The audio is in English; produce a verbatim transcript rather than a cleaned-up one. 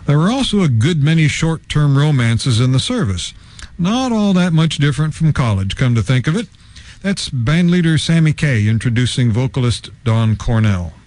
There were also a good many short-term romances in the service. Not all that much different from college, come to think of it. That's bandleader Sammy Kaye introducing vocalist Don Cornell.